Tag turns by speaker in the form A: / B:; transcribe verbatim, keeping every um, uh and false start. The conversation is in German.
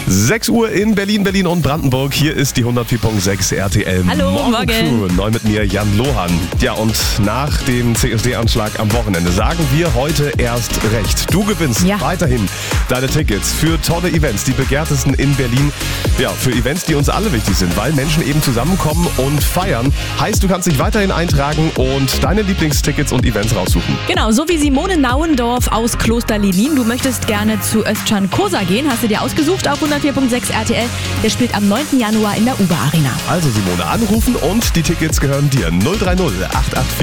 A: sechs Uhr in Berlin, Berlin und Brandenburg. Hier ist die hundertvier Komma sechs R T L
B: Hallo,
A: Morgencrew.
B: morgen.
A: Neu mit mir Jan Lohan. Ja, und nach dem C S D-Anschlag am Wochenende sagen wir heute erst recht. Du gewinnst
B: Ja.
A: weiterhin deine Tickets für tolle Events, die begehrtesten in Berlin. Ja, für Events, die uns alle wichtig sind, weil Menschen eben zusammenkommen und feiern. Heißt, du kannst dich weiterhin eintragen und deine Lieblingstickets und Events raussuchen.
B: Genau, so wie Simone Nauendorf aus Kloster Lelin. Du möchtest gerne zu Özcan Kosa gehen, hast du dir ausgesucht auf hundertvier Komma sechs R T L. Der spielt am neunten Januar in der Uber Arena.
A: Also Simone, anrufen und die Tickets gehören dir. null drei null acht acht vier